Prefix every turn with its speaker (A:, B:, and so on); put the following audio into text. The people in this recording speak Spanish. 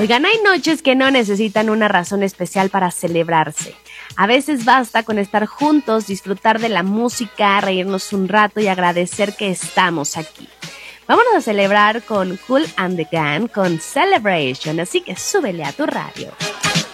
A: Oigan, hay noches que no necesitan una razón especial para celebrarse. A veces basta con estar juntos, disfrutar de la música, reírnos un rato y agradecer que estamos aquí. Vámonos a celebrar con Kool and the Gang con Celebration, así que súbele a tu radio.